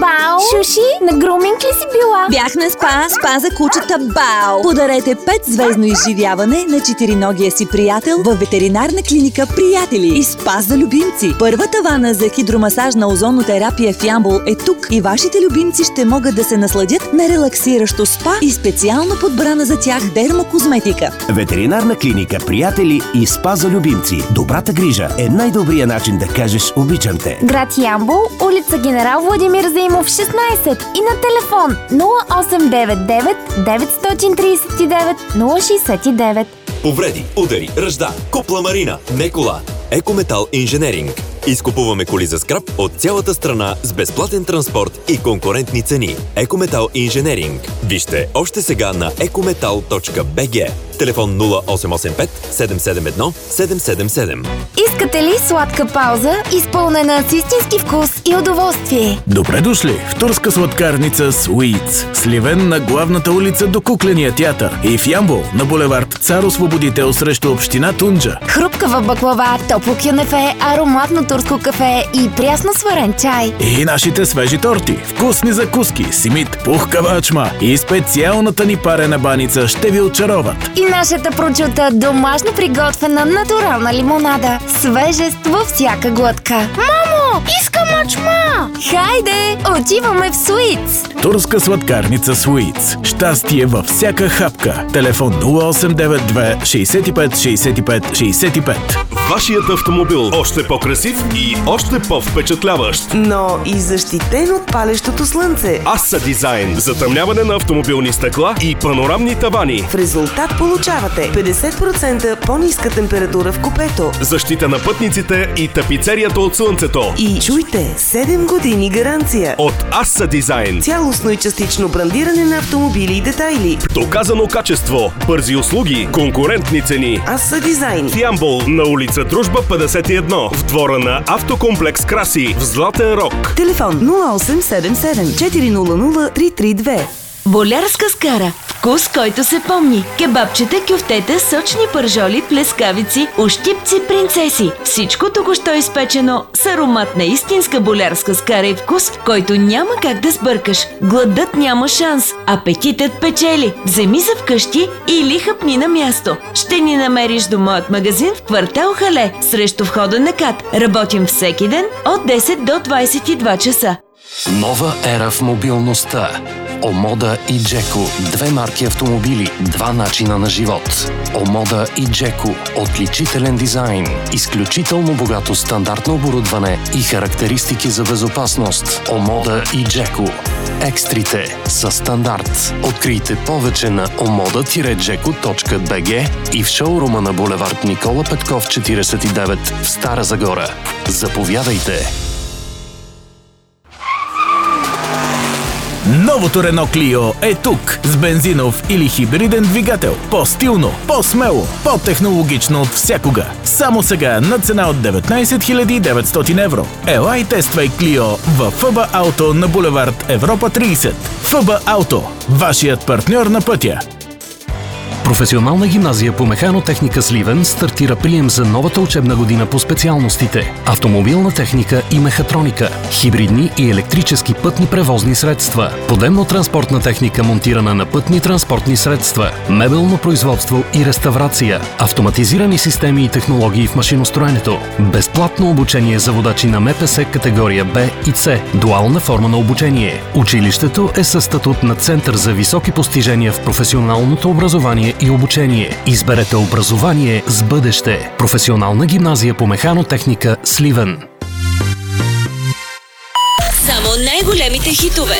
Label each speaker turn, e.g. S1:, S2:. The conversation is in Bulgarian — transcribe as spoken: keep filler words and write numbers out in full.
S1: Бао! Шуши, на груминг ли си била?
S2: Бях на спа, спа за кучета Бао. Подарете пет звездно изживяване на четириногия си приятел във ветеринарна клиника Приятели и спа за любимци. Първата вана за хидромасажна озонотерапия в Ямбол е тук и вашите любимци ще могат да се насладят на релаксиращо спа и специално подбрана за тях дермокозметика.
S3: Ветеринарна клиника Приятели и спа за любимци. Добрата грижа е най-добрият начин да кажеш обичам те.
S1: Град Ямбол, улица Генерал Владимир Заимов шестнайсет и на телефон нула осем девет девет деветстотин тридесет и девет нула шестдесет и девет.
S4: Повреди, удари, ръжда, купла Марина, не кола. Екометал Инженеринг. Изкупуваме коли за скрап от цялата страна с безплатен транспорт и конкурентни цени. Екометал Инженеринг. Вижте още сега на екометал точка би джи. Телефон нула осем осем пет седем седем едно седем седем седем.
S1: Искате ли сладка пауза, изпълнена с истински вкус и удоволствие?
S5: Добре дошли в турска сладкарница Sweets. Сливен на главната улица до Кукления театър и в Ямбол на булевард Цар Освободител срещу община Тунджа.
S1: Хрупкава баклава, топло кюнефе, ароматно турско кафе и прясно сварен чай.
S5: И нашите свежи торти, вкусни закуски, симит, пухкава ачма и специалната ни парена баница ще ви очароват.
S1: И нашата прочута домашно приготвена натурална лимонада. Свежест във всяка глътка. Мамо, искам ачма! Хайде, отиваме в Sweets!
S5: Турска сладкарница Sweets. Щастие във всяка хапка. Телефон нула осем девет две шейсет и пет шейсет и пет шейсет и пет.
S6: Вашият автомобил още по-красив и още по-впечатляващ.
S7: Но и защитен от палещото слънце.
S6: Аса Дизайн. Затъмняване на автомобилни стъкла и панорамни тавани.
S7: В резултат получавате петдесет процента по-ниска температура в купето.
S6: Защита на пътниците и тапицерията от слънцето.
S7: И чуйте, седем години гаранция.
S6: От Аса Дизайн.
S7: Цялостно и частично брандиране на автомобили и детайли.
S6: Доказано качество, бързи услуги, конкурентни цени.
S7: Аса Дизайн.
S6: В Ямбол на улица Дружба петдесет и едно. В двора на Автокомплекс Краси в Златен Рог.
S7: Телефон нула осем седем седем четири нула нула три три две.
S2: Болярска скара. Вкус, който се помни. Кебабчета, кюфтета, сочни пържоли, плескавици, ощипци, принцеси. Всичко току-що изпечено с аромат на истинска болярска скара и вкус, който няма как да сбъркаш. Гладът няма шанс, апетитът печели. Вземи за вкъщи или хъпни на място. Ще ни намериш до моят магазин в квартал Хале, срещу входа на КАТ. Работим всеки ден от десет до двайсет и два часа.
S8: Нова ера в мобилността. Омода и Джеко. Две марки автомобили, два начина на живот. Омода и Джеко. Отличителен дизайн, изключително богато стандартно оборудване и характеристики за безопасност. Омода и Джеко. Екстрите са стандарт. Открийте повече на омода джеко точка би джи и в шоурума на булевард Никола Петков четирийсет и девет в Стара Загора. Заповядайте!
S5: Новото Рено Клио е тук с бензинов или хибриден двигател. По-стилно, по-смело, по-технологично от всякога. Само сега на цена от деветнайсет хиляди и деветстотин евро. Ела и тествай Клио в ФБ Ауто на булевард Европа трийсет. ФБ Ауто, вашият партньор на пътя.
S8: Професионална гимназия по механотехника Сливен стартира прием за новата учебна година по специалностите автомобилна техника и мехатроника, хибридни и електрически пътни превозни средства, подемно-транспортна техника монтирана на пътни транспортни средства, мебелно производство и реставрация, автоматизирани системи и технологии в машиностроенето, безплатно обучение за водачи на МПС категория Б и С, дуална форма на обучение. Училището е със статут на Център за високи постижения в професионалното образование и обучение. Изберете образование с бъдеще. Професионална гимназия по механотехника Сливен.
S2: Само най-големите хитове.